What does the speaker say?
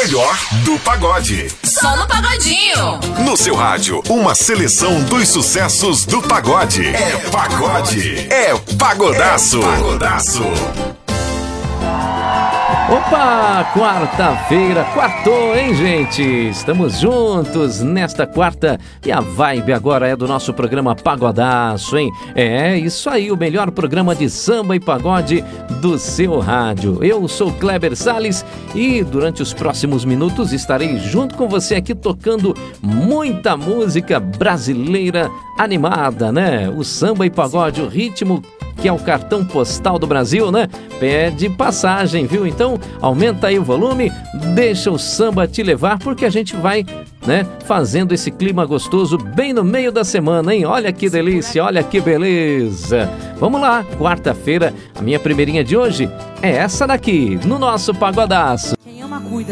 melhor do pagode. Só no Pagodinho. No seu rádio, uma seleção dos sucessos do pagode. É pagode. É pagodaço. É pagodaço. Opa, quarta-feira, quartou, hein, gente? Estamos juntos nesta quarta e a vibe agora é do nosso programa Pagodaço, hein? É isso aí, o melhor programa de samba e pagode do seu rádio. Eu sou Kleber Salles e durante os próximos minutos estarei junto com você aqui tocando muita música brasileira animada, né? O samba e pagode, o ritmo que é o cartão postal do Brasil, né? Pede passagem, viu? Então, aumenta aí o volume, deixa o samba te levar, porque a gente vai, né, fazendo esse clima gostoso bem no meio da semana, hein? Olha que delícia, olha que beleza! Vamos lá, quarta-feira, a minha primeirinha de hoje é essa daqui, no nosso Pagodaço. Quem ama cuida.